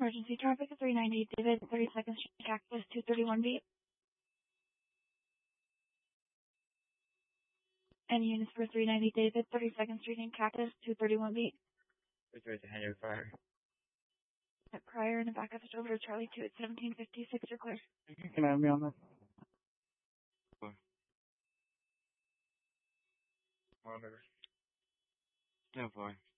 Emergency traffic at 398 David, 32nd Street, Cactus, 231B. Any units for 390 David, 32nd Street in Cactus, 231B. Which way to Henry Fire? At Prior in the back of the over to Charlie 2 at 1756, you're clear. You can have me on that. Monitor. 10-4.